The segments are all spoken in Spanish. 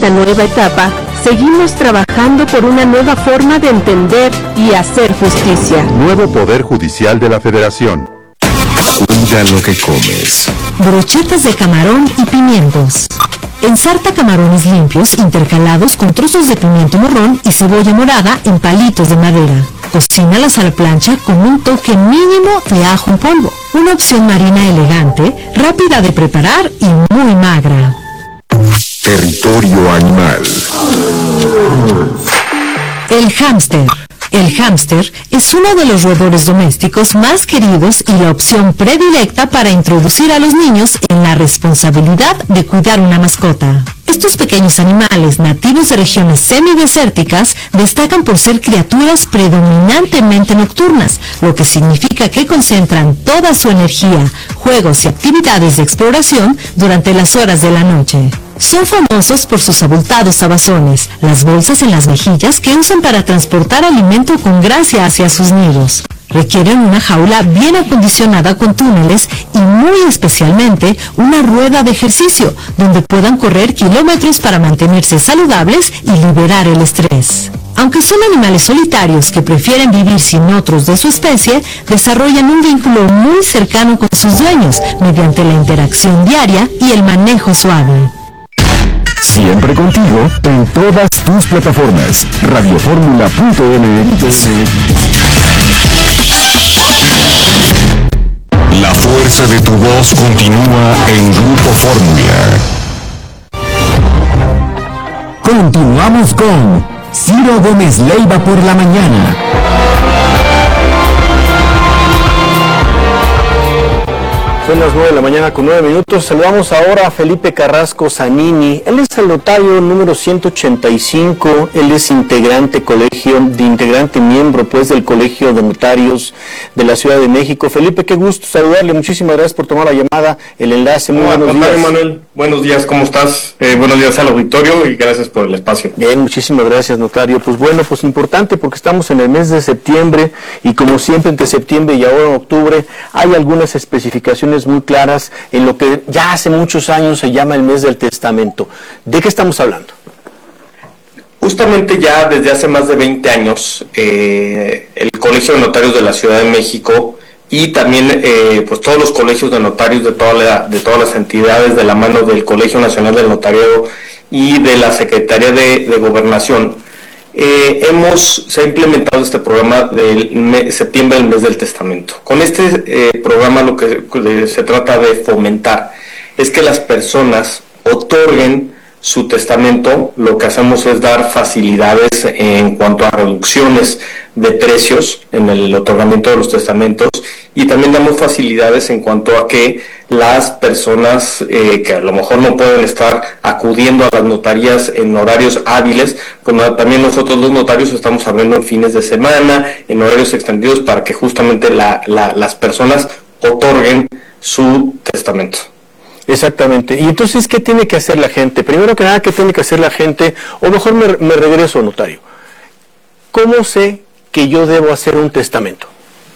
esta nueva etapa, seguimos trabajando por una nueva forma de entender y hacer justicia. Nuevo Poder Judicial de la Federación. Cuida lo que comes. Brochetas de camarón y pimientos. Ensarta camarones limpios intercalados con trozos de pimiento morrón y cebolla morada en palitos de madera. Cocínalas a la plancha con un toque mínimo de ajo en polvo. Una opción marina elegante, rápida de preparar y muy magra. Territorio animal. El hámster. El hámster es uno de los roedores domésticos más queridos y la opción predilecta para introducir a los niños en la responsabilidad de cuidar una mascota. Estos pequeños animales nativos de regiones semidesérticas destacan por ser criaturas predominantemente nocturnas, lo que significa que concentran toda su energía, juegos y actividades de exploración durante las horas de la noche. Son famosos por sus abultados abazones, las bolsas en las mejillas que usan para transportar alimento con gracia hacia sus nidos. Requieren una jaula bien acondicionada con túneles y muy especialmente una rueda de ejercicio donde puedan correr kilómetros para mantenerse saludables y liberar el estrés. Aunque son animales solitarios que prefieren vivir sin otros de su especie, desarrollan un vínculo muy cercano con sus dueños mediante la interacción diaria y el manejo suave. Siempre contigo en todas tus plataformas. Radioformula.mx. La fuerza de tu voz continúa en Grupo Fórmula. Continuamos con Ciro Gómez Leiva por la mañana. Son las 9 de la mañana con 9 minutos. Saludamos ahora a Felipe Carrasco Zanini. Él es el notario número 185. Él es integrante miembro del Colegio de Notarios de la Ciudad de México. Felipe, qué gusto saludarle. Muchísimas gracias por tomar la llamada, el enlace. Muy buenos días. Manuel, buenos días, ¿cómo estás? Buenos días al auditorio y gracias por el espacio. Bien, muchísimas gracias, notario. Pues bueno, pues importante porque estamos en el mes de septiembre y como siempre entre septiembre y ahora en octubre hay algunas especificaciones muy claras en lo que ya hace muchos años se llama el mes del testamento. ¿De qué estamos hablando? Justamente ya desde hace más de 20 años, el Colegio de Notarios de la Ciudad de México y también pues todos los colegios de notarios de todas las entidades de la mano del Colegio Nacional del Notariado y de la Secretaría de Gobernación, se ha implementado este programa del septiembre, el mes del testamento. Con este programa lo que se trata de fomentar es que las personas otorguen su testamento. Lo que hacemos es dar facilidades en cuanto a reducciones de precios en el otorgamiento de los testamentos y también damos facilidades en cuanto a que las personas que a lo mejor no pueden estar acudiendo a las notarías en horarios hábiles, pues también nosotros los notarios estamos abriendo en fines de semana, en horarios extendidos para que justamente las personas otorguen su testamento. Exactamente. Y entonces, ¿qué tiene que hacer la gente? Primero que nada, ¿qué tiene que hacer la gente? O mejor me regreso, notario. ¿Cómo sé que yo debo hacer un testamento?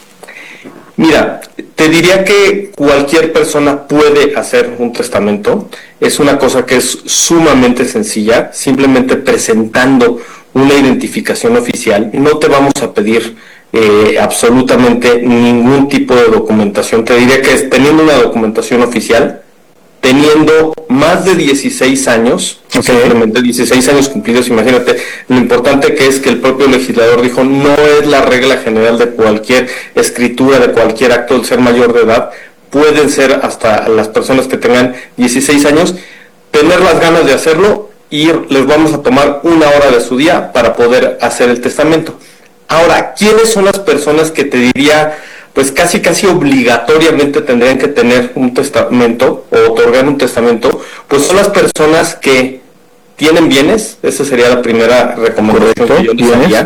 Mira, te diría que cualquier persona puede hacer un testamento. Es una cosa que es sumamente sencilla, simplemente presentando una identificación oficial. No te vamos a pedir absolutamente ningún tipo de documentación. Te diría que teniendo una documentación oficial, teniendo más de 16 años, simplemente 16 años cumplidos, imagínate lo importante que es que el propio legislador dijo, no es la regla general de cualquier escritura, de cualquier acto del ser mayor de edad, pueden ser hasta las personas que tengan 16 años, tener las ganas de hacerlo y les vamos a tomar una hora de su día para poder hacer el testamento. Ahora, ¿quiénes son las personas que te diría pues casi obligatoriamente tendrían que tener un testamento o otorgar un testamento? Pues son las personas que tienen bienes, esa sería la primera recomendación que yo les haría,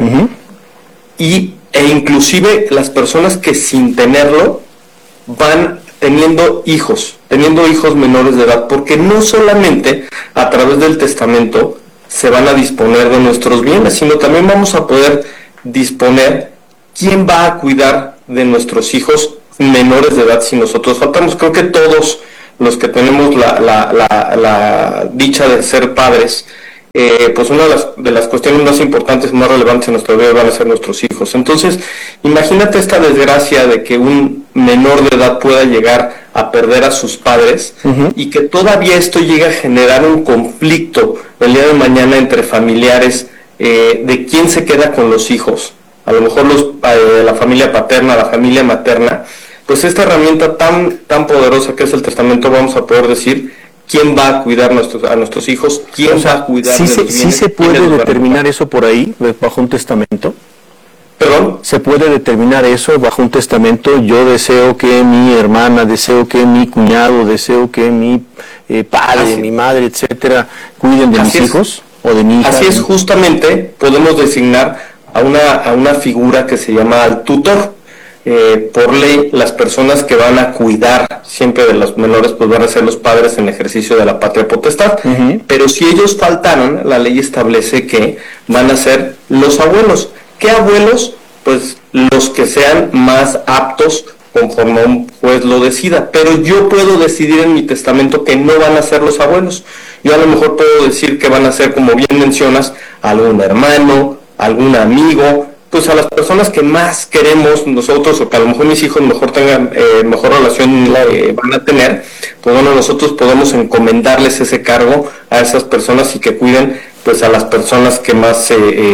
e inclusive las personas que sin tenerlo van teniendo hijos menores de edad, porque no solamente a través del testamento se van a disponer de nuestros bienes, sino también vamos a poder disponer quién va a cuidar de nuestros hijos menores de edad si nosotros faltamos. Creo que todos los que tenemos la dicha de ser padres pues una de las cuestiones más importantes y más relevantes en nuestra vida van a ser nuestros hijos. Entonces, imagínate esta desgracia de que un menor de edad pueda llegar a perder a sus padres y que todavía esto llegue a generar un conflicto el día de mañana entre familiares de quién se queda con los hijos. A lo mejor la familia paterna, la familia materna, pues esta herramienta tan poderosa que es el testamento, vamos a poder decir quién va a cuidar a nuestros hijos, quién va a cuidar de los bienes. ¿Sí se puede determinar eso por ahí, bajo un testamento? ¿Perdón? ¿Se puede determinar eso bajo un testamento? Yo deseo que mi hermana, deseo que mi cuñado, deseo que mi padre, mi madre, etcétera, cuiden de mis hijos o de mi hija. Así es, justamente podemos designar a una figura que se llama el tutor. Por ley, las personas que van a cuidar siempre de los menores pues van a ser los padres en ejercicio de la patria potestad, pero si ellos faltaran, la ley establece que van a ser los abuelos. ¿Qué abuelos? Pues los que sean más aptos conforme un juez lo decida, pero yo puedo decidir en mi testamento que no van a ser los abuelos. Yo a lo mejor puedo decir que van a ser, como bien mencionas, algún hermano, algún amigo, pues a las personas que más queremos nosotros, o que a lo mejor mis hijos mejor tengan, mejor relación van a tener, pues bueno, nosotros podemos encomendarles ese cargo a esas personas y que cuiden pues a las personas que más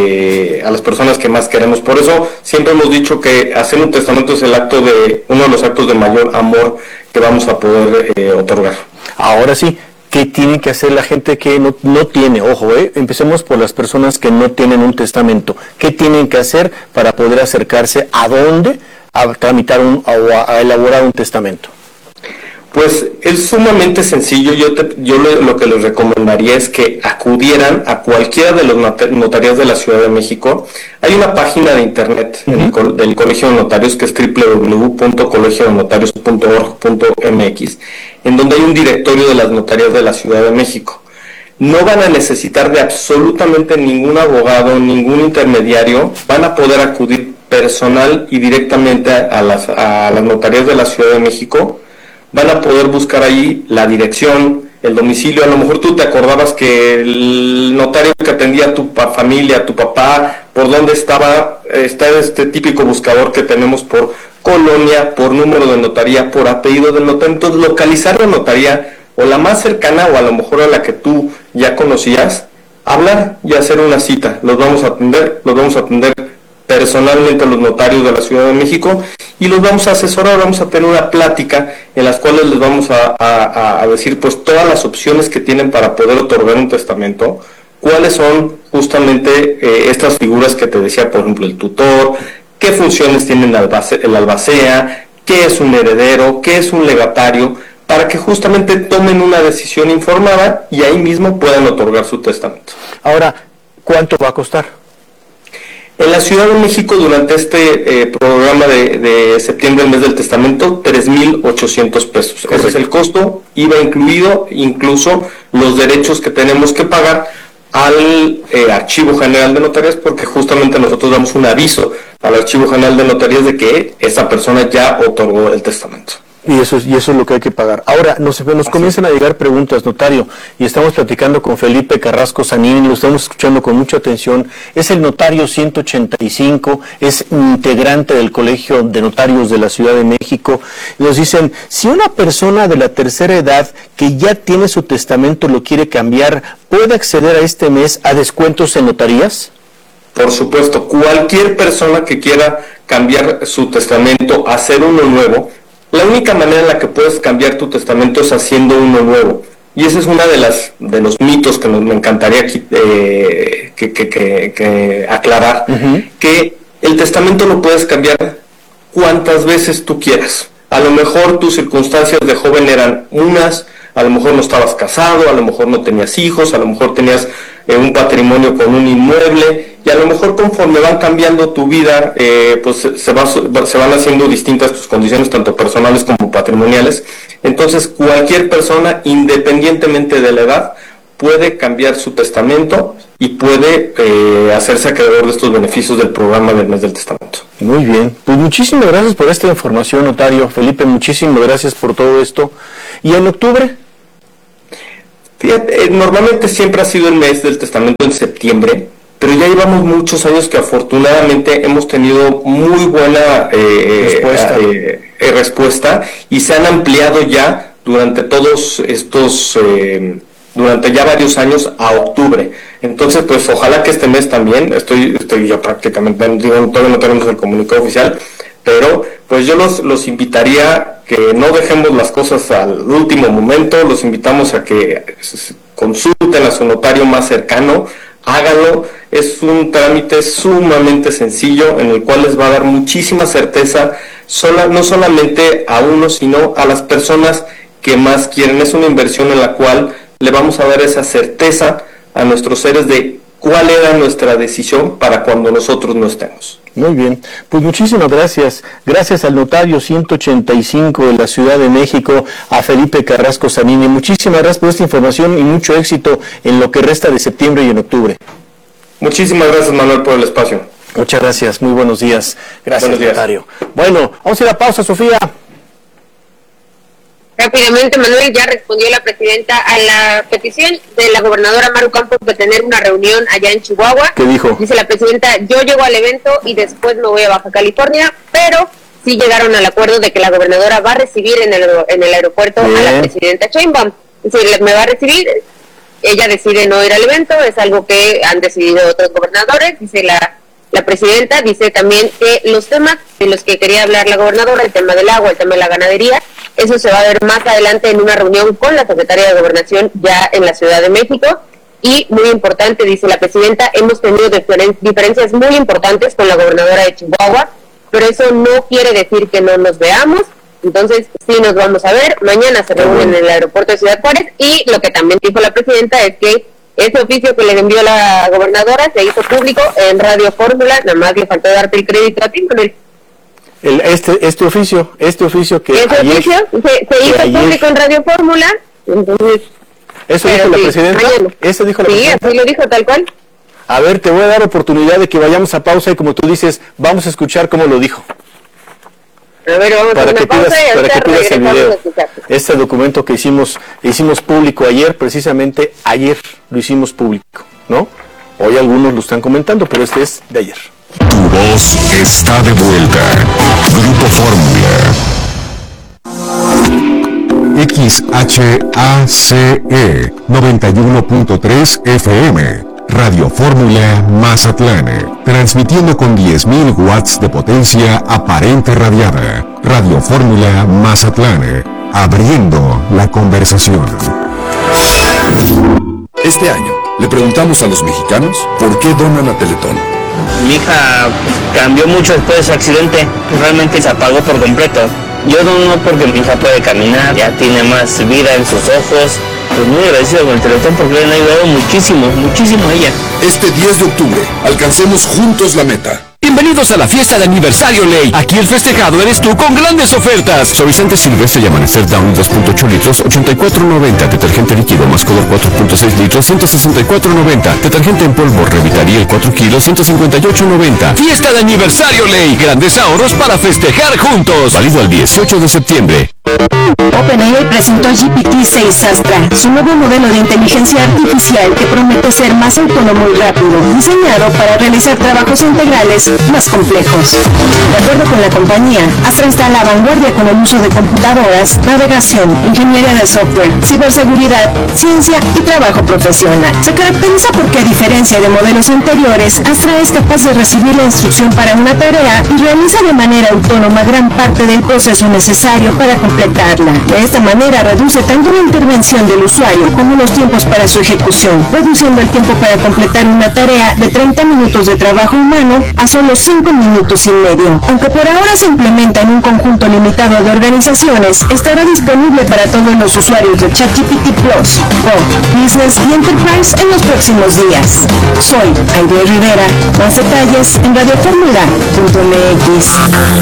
queremos. Por eso siempre hemos dicho que hacer un testamento es uno de los actos de mayor amor que vamos a poder otorgar. Ahora sí, ¿qué tiene que hacer la gente que no tiene? Ojo, empecemos por las personas que no tienen un testamento. ¿Qué tienen que hacer para poder acercarse a dónde? A tramitar a elaborar un testamento. Pues es sumamente sencillo. Yo lo que les recomendaría es que acudieran a cualquiera de los notarías de la Ciudad de México. Hay una página de internet del Colegio de Notarios que es www.colegiodonotarios.org.mx, en donde hay un directorio de las notarías de la Ciudad de México. No van a necesitar de absolutamente ningún abogado, ningún intermediario. Van a poder acudir personal y directamente a las notarías de la Ciudad de México. Van a poder buscar ahí la dirección, el domicilio. A lo mejor tú te acordabas que el notario que atendía a tu familia, a tu papá, por dónde está este típico buscador que tenemos por colonia, por número de notaría, por apellido del notario. Entonces, localizar la notaría o la más cercana o a lo mejor a la que tú ya conocías, hablar y hacer una cita. Los vamos a atender personalmente a los notarios de la Ciudad de México y los vamos a asesorar. Vamos a tener una plática en las cuales les vamos a decir pues todas las opciones que tienen para poder otorgar un testamento, cuáles son justamente estas figuras que te decía, por ejemplo el tutor, qué funciones tiene el albacea, qué es un heredero, qué es un legatario, para que justamente tomen una decisión informada y ahí mismo puedan otorgar su testamento. Ahora, ¿cuánto va a costar? En la Ciudad de México, durante este programa de septiembre, el mes del testamento, 3,800 pesos. Correcto. Ese es el costo, IVA incluido, incluso los derechos que tenemos que pagar al Archivo General de Notarías, porque justamente nosotros damos un aviso al Archivo General de Notarías de que esa persona ya otorgó el testamento. Y eso es lo que hay que pagar. Ahora, nos comienzan a llegar preguntas, notario, y estamos platicando con Felipe Carrasco Zanini, lo estamos escuchando con mucha atención. Es el notario 185, es integrante del Colegio de Notarios de la Ciudad de México. Nos dicen, si una persona de la tercera edad que ya tiene su testamento lo quiere cambiar, ¿puede acceder a este mes a descuentos en notarías? Por supuesto, cualquier persona que quiera cambiar su testamento, hacer uno nuevo, la única manera en la que puedes cambiar tu testamento es haciendo uno nuevo. Y ese es uno de los mitos que me encantaría aquí, que aclarar, que el testamento lo puedes cambiar cuantas veces tú quieras. A lo mejor tus circunstancias de joven eran unas, a lo mejor no estabas casado, a lo mejor no tenías hijos, a lo mejor tenías un patrimonio con un inmueble, y a lo mejor conforme van cambiando tu vida, pues se van haciendo distintas tus condiciones, tanto personales como patrimoniales. Entonces cualquier persona, independientemente de la edad, puede cambiar su testamento y puede hacerse acreedor de estos beneficios del programa del mes del testamento. Muy bien, pues muchísimas gracias por esta información, notario. Felipe, muchísimas gracias por todo esto. ¿Y en octubre? Fíjate, normalmente siempre ha sido el mes del testamento en septiembre, pero ya llevamos muchos años que afortunadamente hemos tenido muy buena respuesta y se han ampliado ya durante todos estos, durante ya varios años a octubre. Entonces, pues ojalá que este mes también, estoy ya prácticamente, todavía no tenemos el comunicado oficial, pero pues yo los invitaría que no dejemos las cosas al último momento, los invitamos a que consulten a su notario más cercano, háganlo, es un trámite sumamente sencillo en el cual les va a dar muchísima certeza, no solamente a uno, sino a las personas que más quieren. Es una inversión en la cual le vamos a dar esa certeza a nuestros seres de cuál era nuestra decisión para cuando nosotros no estemos. Muy bien, pues muchísimas gracias. Gracias al notario 185 de la Ciudad de México, a Felipe Carrasco Zanini. Muchísimas gracias por esta información y mucho éxito en lo que resta de septiembre y en octubre. Muchísimas gracias, Manuel, por el espacio. Muchas gracias, muy buenos días. Gracias, buenos días, notario. Bueno, vamos a ir a pausa, Sofía. Rápidamente, Manuel, ya respondió la presidenta a la petición de la gobernadora Maru Campos de tener una reunión allá en Chihuahua. ¿Qué dijo? Dice la presidenta, yo llego al evento y después me voy a Baja California, pero sí llegaron al acuerdo de que la gobernadora va a recibir en el aeropuerto a la presidenta Sheinbaum. Es decir, me va a recibir, ella decide no ir al evento, es algo que han decidido otros gobernadores, dice la presidenta. Dice también que los temas de los que quería hablar la gobernadora, el tema del agua, el tema de la ganadería, eso se va a ver más adelante en una reunión con la secretaria de Gobernación ya en la Ciudad de México. Y muy importante, dice la presidenta, hemos tenido diferencias muy importantes con la gobernadora de Chihuahua, pero eso no quiere decir que no nos veamos. Entonces sí nos vamos a ver, mañana se reúnen en el aeropuerto de Ciudad Juárez. Y lo que también dijo la presidenta es que ese oficio que le envió la gobernadora se hizo público en Radio Fórmula, nada más le faltó darte el crédito a ti, Manuel. Este oficio que ese oficio se hizo público en Radio Fórmula, entonces... ¿Eso dijo la presidenta? ¿Eso dijo la presidenta? Sí, así lo dijo, tal cual. A ver, te voy a dar oportunidad de que vayamos a pausa y como tú dices, vamos a escuchar cómo lo dijo. A ver, vamos a una pausa y para que pidas el video. Este documento que hicimos público ayer, precisamente ayer lo hicimos público, ¿no? Hoy algunos lo están comentando, pero este es de ayer. Tu voz está de vuelta. Grupo Fórmula. XHACE 91.3 FM. Radio Fórmula Mazatlán. Transmitiendo con 10.000 watts de potencia aparente radiada. Radio Fórmula Mazatlán. Abriendo la conversación. Este año le preguntamos a los mexicanos por qué donan a Teletón. Mi hija cambió mucho después de su accidente, realmente se apagó por completo. Yo dono porque mi hija puede caminar, ya tiene más vida en sus ojos. Pues muy agradecido con el Teletón porque le han ayudado muchísimo a ella. Este 10 de octubre, alcancemos juntos la meta. Bienvenidos a la fiesta de aniversario Ley. Aquí el festejado eres tú con grandes ofertas. Suavizante Silvestre y Amanecer Down 2.8 litros, 84.90. Detergente líquido más color 4.6 litros, 164.90. Detergente en polvo Revitariel 4 kilos, 158.90. Fiesta de aniversario Ley. Grandes ahorros para festejar juntos. Válido al 18 de septiembre. OpenAI presentó GPT-6 Astra, su nuevo modelo de inteligencia artificial que promete ser más autónomo y rápido, diseñado para realizar trabajos integrales más complejos. De acuerdo con la compañía, Astra está a la vanguardia con el uso de computadoras, navegación, ingeniería de software, ciberseguridad, ciencia y trabajo profesional. Se caracteriza porque, a diferencia de modelos anteriores, Astra es capaz de recibir la instrucción para una tarea y realiza de manera autónoma gran parte del proceso necesario para completarla. De esta manera reduce tanto la intervención del usuario como los tiempos para su ejecución, reduciendo el tiempo para completar una tarea de 30 minutos de trabajo humano a solo 5 minutos y medio. Aunque por ahora se implementa en un conjunto limitado de organizaciones, estará disponible para todos los usuarios de ChatGPT Plus, Pro, Business y Enterprise en los próximos días. Soy Aide Rivera. Más detalles en radioformula.mx.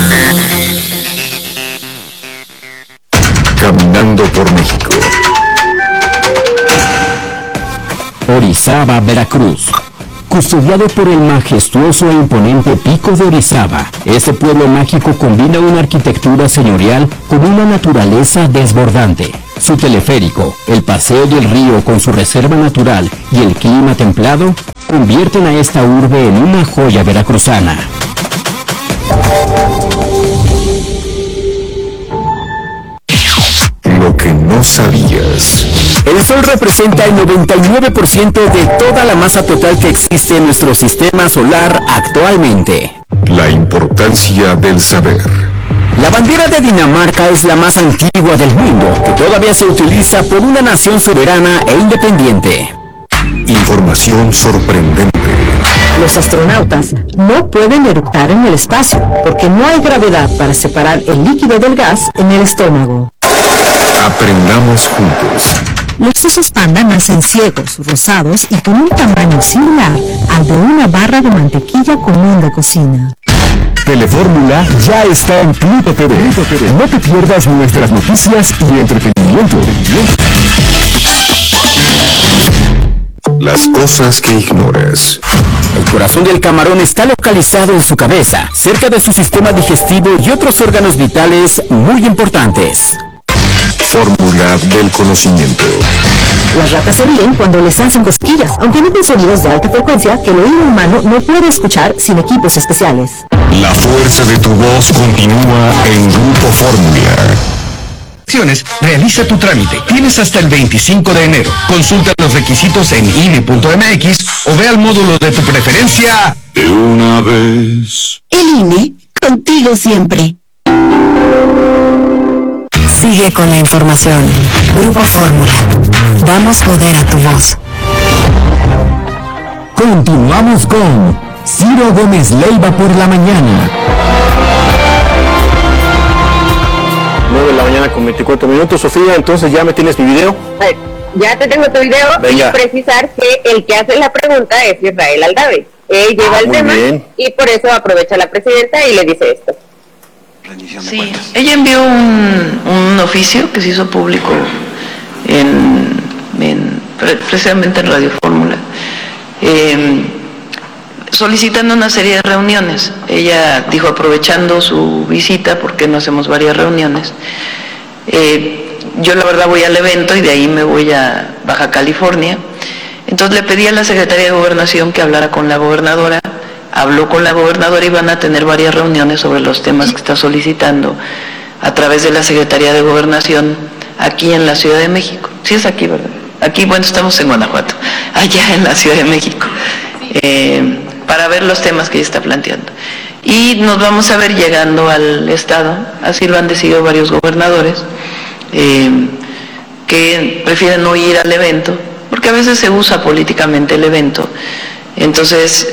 Caminando por México. Orizaba, Veracruz. Custodiado por el majestuoso e imponente Pico de Orizaba, este pueblo mágico combina una arquitectura señorial con una naturaleza desbordante. su teleférico, el paseo del río con su reserva natural y el clima templado convierten a esta urbe en una joya veracruzana. Lo que no sabías. El Sol representa el 99% de toda la masa total que existe en nuestro sistema solar actualmente. La importancia del saber. La bandera de Dinamarca es la más antigua del mundo, que todavía se utiliza por una nación soberana e independiente. Información sorprendente. Los astronautas no pueden eructar en el espacio porque no hay gravedad para separar el líquido del gas en el estómago. Aprendamos juntos. Los osos panda nacen ciegos, rosados y con un tamaño similar al de una barra de mantequilla común de cocina. Telefórmula ya está en Pluto TV. No te pierdas nuestras noticias y entretenimiento. Las cosas que ignoras. El corazón del camarón está localizado en su cabeza, cerca de su sistema digestivo y otros órganos vitales muy importantes. Fórmula del conocimiento. Las ratas se ríen cuando les hacen cosquillas, aunque emiten sonidos de alta frecuencia que el oído humano no puede escuchar sin equipos especiales. La fuerza de tu voz continúa en Grupo Fórmula. Realiza tu trámite. Tienes hasta el 25 de enero. Consulta los requisitos en INE.mx o ve al módulo de tu preferencia de una vez. El INE, contigo siempre. Sigue con la información. Grupo Fórmula. Damos poder a tu voz. Continuamos con Ciro Gómez Leiva por la mañana. 9 de la mañana con 24 minutos. Sofía, entonces ya me tienes mi video. Ya te tengo tu video. Venga. Y precisar que el que hace la pregunta es Israel Aldave. Él lleva el tema bien. Y por eso aprovecha la presidenta y le dice esto. Sí, ella envió un oficio que se hizo público precisamente en Radio Fórmula, solicitando una serie de reuniones. Ella dijo, aprovechando su visita, ¿por qué no hacemos varias reuniones? Yo la verdad voy al evento y de ahí me voy a Baja California. Entonces le pedí a la Secretaría de Gobernación que hablara con la gobernadora. Habló con la gobernadora y van a tener varias reuniones sobre los temas que está solicitando a través de la Secretaría de Gobernación aquí en la Ciudad de México. Sí es aquí, ¿verdad? Aquí, bueno, estamos en Guanajuato, allá en la Ciudad de México, para ver los temas que ella está planteando. Y nos vamos a ver llegando al Estado, así lo han decidido varios gobernadores, que prefieren no ir al evento, porque a veces se usa políticamente el evento. Entonces,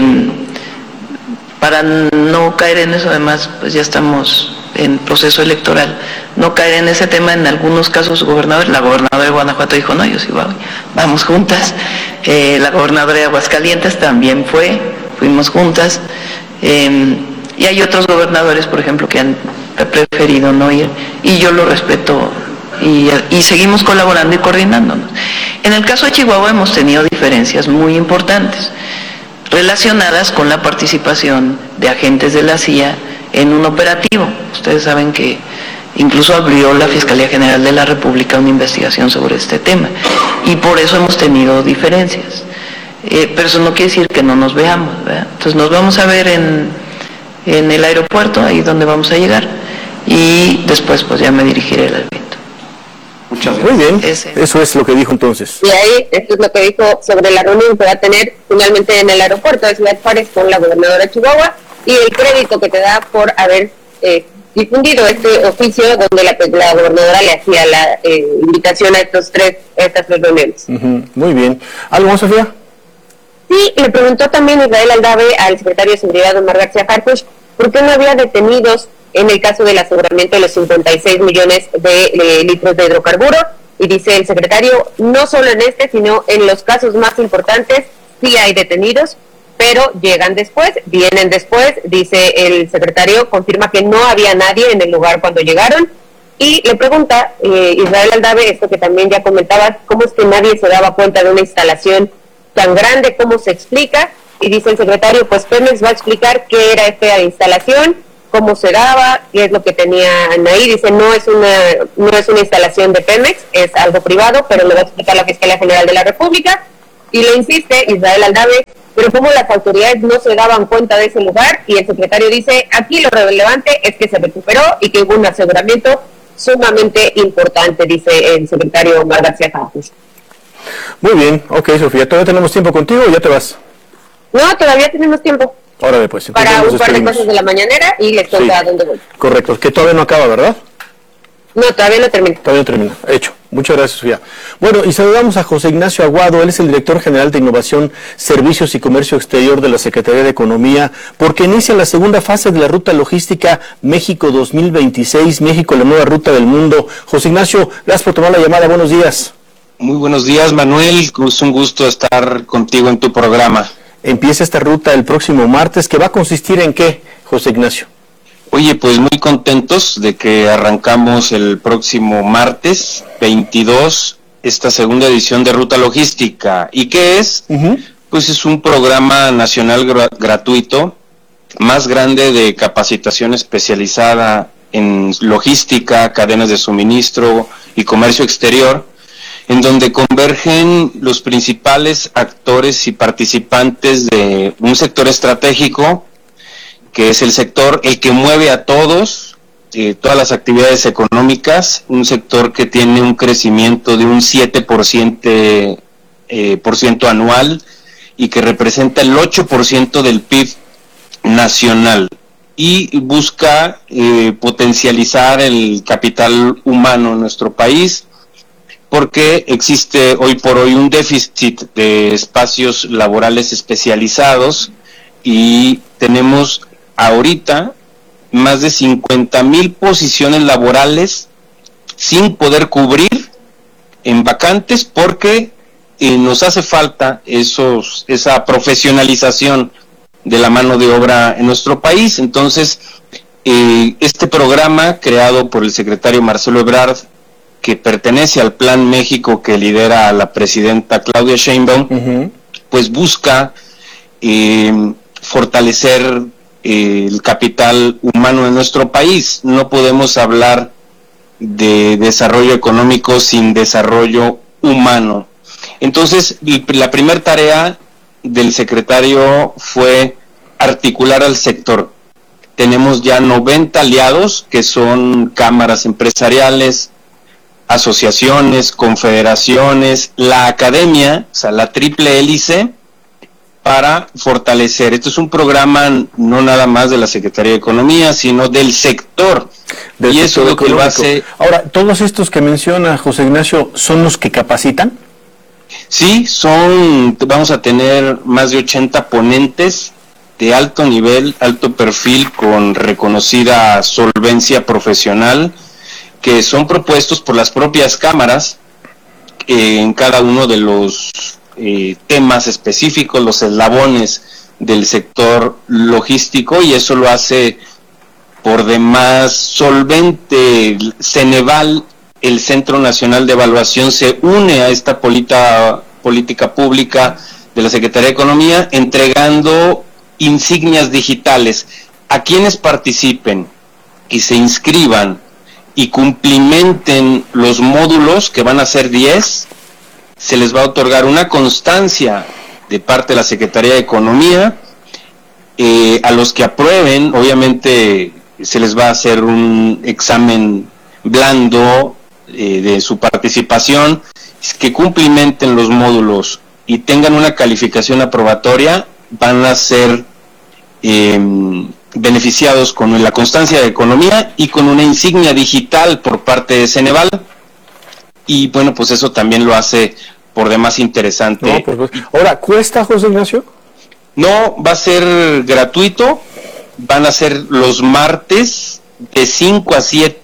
para no caer en eso, además, pues ya estamos en proceso electoral, no caer en ese tema. En algunos casos la gobernadora de Guanajuato dijo, no, yo sí voy, vamos juntas. La gobernadora de Aguascalientes también fuimos juntas. Y hay otros gobernadores, por ejemplo, que han preferido no ir, y yo lo respeto, y seguimos colaborando y coordinándonos. En el caso de Chihuahua hemos tenido diferencias muy importantes relacionadas con la participación de agentes de la CIA en un operativo. Ustedes saben que incluso abrió la Fiscalía General de la República una investigación sobre este tema, y por eso hemos tenido diferencias. Pero eso no quiere decir que no nos veamos, ¿verdad? Entonces nos vamos a ver en el aeropuerto, ahí donde vamos a llegar, y después pues ya me dirigiré al evento. Muchas gracias. Muy bien, eso es lo que dijo entonces. Y ahí, esto es lo que dijo sobre la reunión que va a tener finalmente en el aeropuerto de Ciudad Juárez con la gobernadora de Chihuahua, y el crédito que te da por haber difundido este oficio donde la gobernadora le hacía la invitación a estas tres reuniones. Muy bien. ¿Algo más, Sofía? Sí, le preguntó también Israel Aldave al secretario de Seguridad, Omar García Harfuch, por qué no había detenidos en el caso del aseguramiento de los 56 millones de litros de hidrocarburos, y dice el secretario, no solo en este, sino en los casos más importantes sí hay detenidos, pero llegan después, vienen después, dice el secretario, confirma que no había nadie en el lugar cuando llegaron, y le pregunta Israel Aldave, esto que también ya comentabas, cómo es que nadie se daba cuenta de una instalación tan grande, cómo se explica, y dice el secretario, pues Pemex va a explicar qué era esta instalación, cómo se daba, qué es lo que tenían ahí. Dice, no es una instalación de Pemex, es algo privado, pero lo va a explicar la Fiscalía General de la República. Y le insiste Israel Aldave, pero como las autoridades no se daban cuenta de ese lugar, y el secretario dice, aquí lo relevante es que se recuperó y que hubo un aseguramiento sumamente importante, dice el secretario Omar García Campos. Muy bien, ok, Sofía, ¿todavía tenemos tiempo contigo o ya te vas? No, todavía tenemos tiempo. Órale, pues. Para un par de cosas de la mañanera y les cuento a dónde voy. Correcto, que todavía no acaba, ¿verdad? No, todavía no termina. Todavía no termina, hecho. Muchas gracias, Sofía. Bueno, y saludamos a José Ignacio Aguado, él es el director general de Innovación, Servicios y Comercio Exterior de la Secretaría de Economía, porque inicia la segunda fase de la Ruta Logística México 2026, México, la nueva ruta del mundo. José Ignacio, gracias por tomar la llamada, buenos días. Muy buenos días, Manuel, es un gusto estar contigo en tu programa. Empieza esta ruta el próximo martes, ¿que va a consistir en qué, José Ignacio? Oye, pues muy contentos de que arrancamos el próximo martes 22 esta segunda edición de Ruta Logística. ¿Y qué es? Pues es un programa nacional gratuito, más grande de capacitación especializada en logística, cadenas de suministro y comercio exterior, en donde convergen los principales actores y participantes de un sector estratégico, que es el sector el que mueve a todas las actividades económicas, un sector que tiene un crecimiento de un 7% anual y que representa el 8% del PIB nacional, y busca potencializar el capital humano en nuestro país, porque existe hoy por hoy un déficit de espacios laborales especializados y tenemos ahorita más de 50,000 posiciones laborales sin poder cubrir en vacantes, porque nos hace falta esa profesionalización de la mano de obra en nuestro país. Entonces, este programa creado por el secretario Marcelo Ebrard, que pertenece al Plan México que lidera a la presidenta Claudia Sheinbaum, pues busca fortalecer el capital humano en nuestro país. No podemos hablar de desarrollo económico sin desarrollo humano. Entonces, la primera tarea del secretario fue articular al sector. Tenemos ya 90 aliados, que son cámaras empresariales, asociaciones, confederaciones, la academia, o sea, la triple hélice, para fortalecer. Esto es un programa no nada más de la Secretaría de Economía, sino del sector. Y eso es lo que lo hace. Ahora, ¿todos estos que menciona José Ignacio son los que capacitan? Sí, vamos a tener más de 80 ponentes de alto nivel, alto perfil, con reconocida solvencia profesional, que son propuestos por las propias cámaras en cada uno de los temas específicos, los eslabones del sector logístico, y eso lo hace por demás solvente. Ceneval, el Centro Nacional de Evaluación, se une a esta política pública de la Secretaría de Economía, entregando insignias digitales a quienes participen y se inscriban y cumplimenten los módulos, que van a ser 10, se les va a otorgar una constancia de parte de la Secretaría de Economía. A los que aprueben, obviamente, se les va a hacer un examen blando de su participación, que cumplimenten los módulos y tengan una calificación aprobatoria, van a ser beneficiados con la constancia de economía y con una insignia digital por parte de Ceneval. Y bueno, pues eso también lo hace por demás interesante. No, pues, ahora, ¿cuesta, José Ignacio? No, va a ser gratuito. Van a ser los martes de 5 a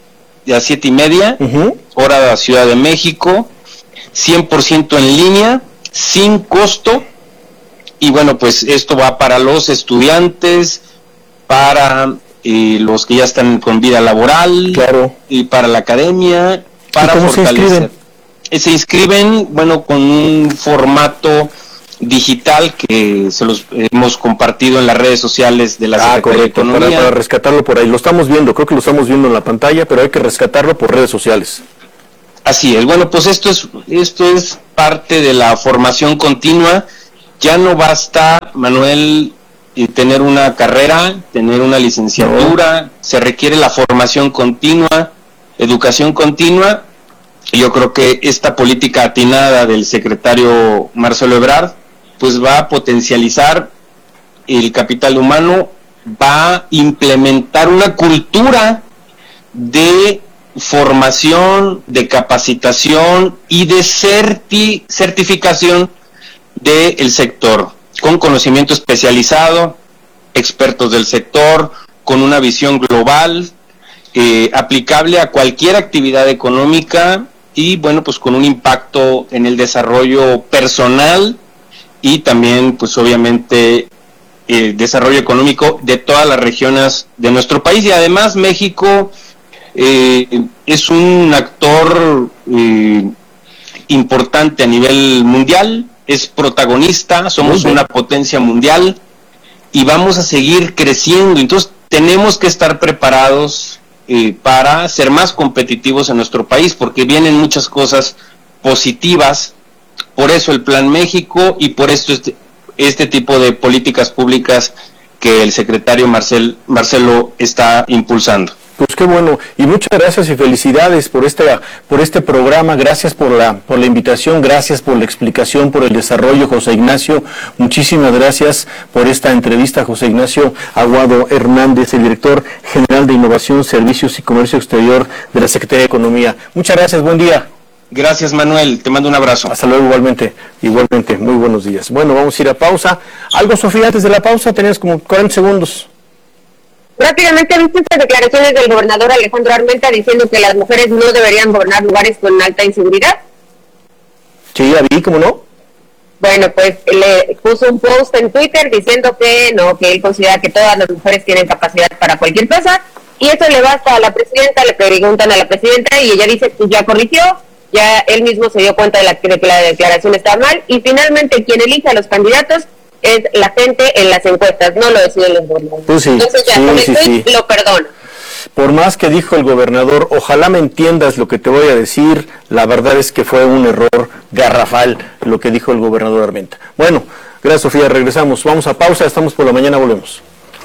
7:30, hora de la Ciudad de México, 100% en línea, sin costo. Y bueno, pues esto va para los estudiantes, para los que ya están con vida laboral, claro, y para la academia, para fortalecer. Se inscriben, bueno, con un formato digital que se los hemos compartido en las redes sociales de la Secretaría de Economía. Para rescatarlo por ahí, lo estamos viendo, creo que lo estamos viendo en la pantalla, pero hay que rescatarlo por redes sociales. Así es, bueno, pues esto es parte de la formación continua. Ya no basta, Manuel, tener una carrera, tener una licenciatura, se requiere la formación continua, educación continua, y yo creo que esta política atinada del secretario Marcelo Ebrard pues va a potencializar el capital humano, va a implementar una cultura de formación, de capacitación y de certificación del sector, con conocimiento especializado, expertos del sector, con una visión global, aplicable a cualquier actividad económica y bueno, pues con un impacto en el desarrollo personal y también pues obviamente desarrollo económico de todas las regiones de nuestro país. Y además México es un actor importante a nivel mundial, es protagonista, somos una potencia mundial y vamos a seguir creciendo. Entonces tenemos que estar preparados para ser más competitivos en nuestro país, porque vienen muchas cosas positivas. Por eso el Plan México y por esto este tipo de políticas públicas que el secretario Marcelo está impulsando. Pues qué bueno, y muchas gracias y felicidades por este programa, gracias por la invitación, gracias por la explicación, por el desarrollo, José Ignacio, muchísimas gracias por esta entrevista, José Ignacio Aguado Hernández, el director general de Innovación, Servicios y Comercio Exterior de la Secretaría de Economía. Muchas gracias, buen día. Gracias, Manuel, te mando un abrazo. Hasta luego, igualmente, muy buenos días. Bueno, vamos a ir a pausa. Algo, Sofía, antes de la pausa, tenías como 40 segundos. Rápidamente, ¿viste estas declaraciones del gobernador Alejandro Armenta diciendo que las mujeres no deberían gobernar lugares con alta inseguridad? Sí, ya vi, ¿cómo no? Bueno, pues le puso un post en Twitter diciendo que no, que él considera que todas las mujeres tienen capacidad para cualquier cosa, y eso le basta a la presidenta, le preguntan a la presidenta y ella dice que ya corrigió, ya él mismo se dio cuenta de que la declaración está mal, y finalmente quien elige a los candidatos es la gente en las encuestas, no lo deciden los gobernadores. Pues sí, entonces ya con el tweet lo perdono. Por más que dijo el gobernador, ojalá me entiendas lo que te voy a decir, la verdad es que fue un error garrafal lo que dijo el gobernador Armenta. Bueno, gracias, Sofía, regresamos, vamos a pausa, estamos por la mañana, volvemos.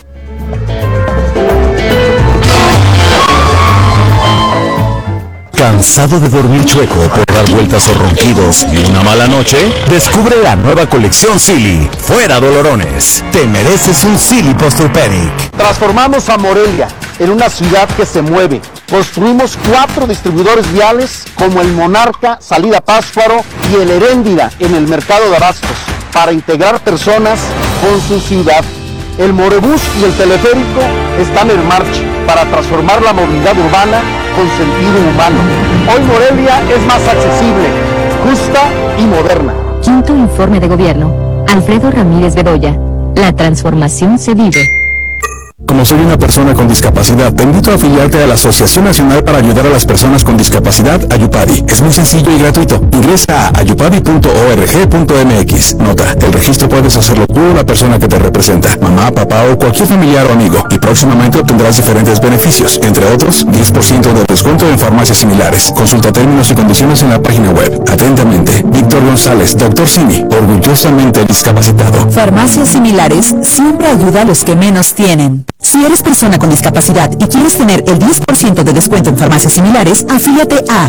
¿Cansado de dormir chueco por dar vueltas o ronquidos y una mala noche? Descubre la nueva colección Silly. Fuera dolorones. Te mereces un Silly Posturepedic. Transformamos a Morelia en una ciudad que se mueve. Construimos 4 distribuidores viales como el Monarca, Salida Pátzcuaro y el Heréndida en el mercado de abastos para integrar personas con su ciudad. El Morebús y el teleférico están en marcha para transformar la movilidad urbana con sentido humano. Hoy Morelia es más accesible, justa y moderna. Quinto informe de gobierno. Alfredo Ramírez Bedoya. La transformación se vive. Como soy una persona con discapacidad, te invito a afiliarte a la Asociación Nacional para Ayudar a las Personas con Discapacidad, Ayupadi. Es muy sencillo y gratuito. Ingresa a ayupadi.org.mx. Nota, el registro puedes hacerlo tú o la persona que te representa, mamá, papá o cualquier familiar o amigo. Y próximamente obtendrás diferentes beneficios, entre otros, 10% de descuento en farmacias similares. Consulta términos y condiciones en la página web. Atentamente, Víctor González, Dr. Simi, orgullosamente discapacitado. Farmacias similares siempre ayuda a los que menos tienen. Si eres persona con discapacidad y quieres tener el 10% de descuento en farmacias similares, afíliate a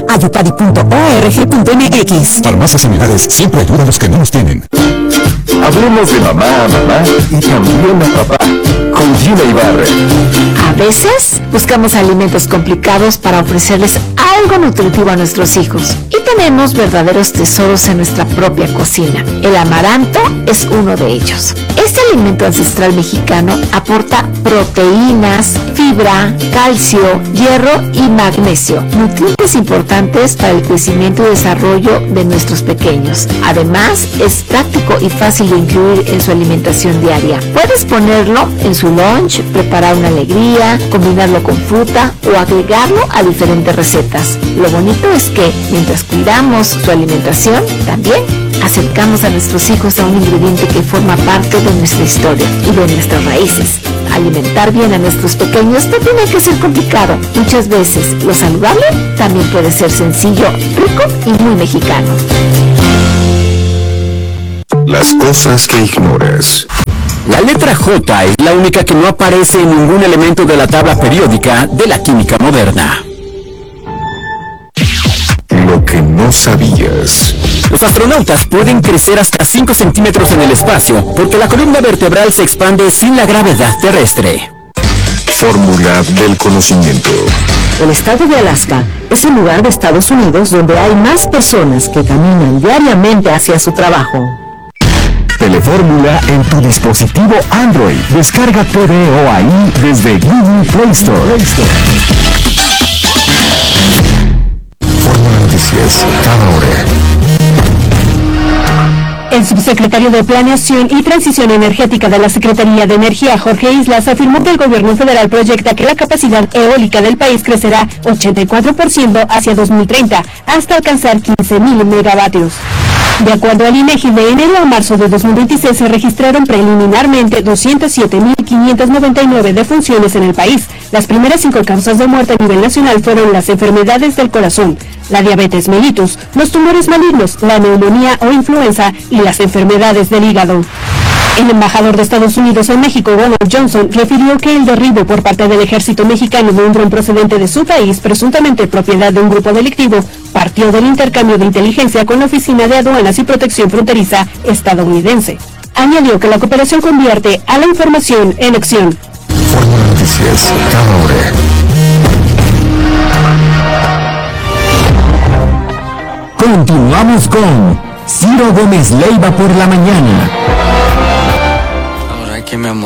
ayupadi.org.mx. Farmacias similares siempre ayudan a los que menos tienen. Hablemos de mamá a mamá y también a papá con Gina Ibarra. A veces buscamos alimentos complicados para ofrecerles algo nutritivo a nuestros hijos. Y tenemos verdaderos tesoros en nuestra propia cocina. El amaranto es uno de ellos. Este alimento ancestral mexicano aporta proteínas, fibra, calcio, hierro y magnesio, nutrientes importantes para el crecimiento y desarrollo de nuestros pequeños. Además, es práctico y fácil de incluir en su alimentación diaria. Puedes ponerlo en su lunch, preparar una alegría, combinarlo con fruta o agregarlo a diferentes recetas. Lo bonito es que mientras cuidamos su alimentación, también acercamos a nuestros hijos a un ingrediente que forma parte de nuestra historia y de nuestras raíces. Alimentar bien a nuestros pequeños no tiene que ser complicado. Muchas veces lo saludable también puede ser sencillo, rico y muy mexicano. Las cosas que ignoras. La letra J es la única que no aparece en ningún elemento de la tabla periódica de la química moderna. Lo que no sabías. Los astronautas pueden crecer hasta 5 centímetros en el espacio porque la columna vertebral se expande sin la gravedad terrestre. Fórmula del conocimiento. El estado de Alaska es un lugar de Estados Unidos donde hay más personas que caminan diariamente hacia su trabajo. Telefórmula en tu dispositivo Android. Descarga TVO ahí desde Google Play Store. Fórmula Noticias, cada hora. El subsecretario de Planeación y Transición Energética de la Secretaría de Energía, Jorge Islas, afirmó que el gobierno federal proyecta que la capacidad eólica del país crecerá 84% hacia 2030, hasta alcanzar 15.000 megavatios. De acuerdo al INEGI, de enero a marzo de 2026 se registraron preliminarmente 207.599 defunciones en el país. Las primeras 5 causas de muerte a nivel nacional fueron las enfermedades del corazón, la diabetes mellitus, los tumores malignos, la neumonía o influenza y las enfermedades del hígado. El embajador de Estados Unidos en México, Ronald Johnson, refirió que el derribo por parte del ejército mexicano de un dron procedente de su país, presuntamente propiedad de un grupo delictivo, partió del intercambio de inteligencia con la Oficina de Aduanas y Protección Fronteriza estadounidense. Añadió que la cooperación convierte a la información en acción. Fórmula Noticias, cada hora. Continuamos con Ciro Gómez Leiva por la mañana. Ahora que me amo.